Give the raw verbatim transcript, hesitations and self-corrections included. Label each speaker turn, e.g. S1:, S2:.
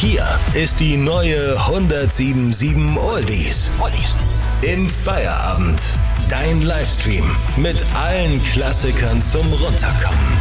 S1: Hier ist die neue hundertsieben Komma sieben Oldies. Oldies. Im Feierabend. Dein Livestream mit allen Klassikern zum Runterkommen.